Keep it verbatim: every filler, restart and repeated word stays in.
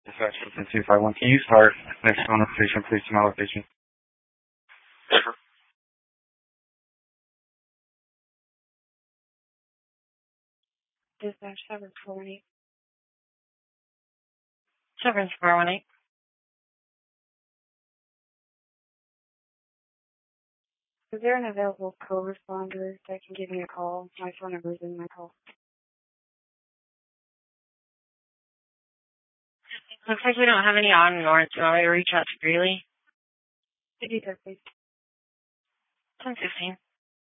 Dispatch seven two five one. Can you start next notification, please, to my location? Dispatch seven four one eight. seven four one eight. Is there an available co-responder that can give me a call? My phone number is in my call. Looks like we don't have any on North. Do you want me to reach out to Greeley? Could you please? ten fifteen.